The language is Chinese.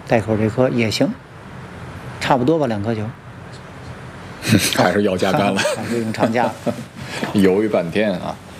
带口这颗也行，差不多吧，2颗球。 还是要加杆了， 还是用长架。 犹豫半天啊。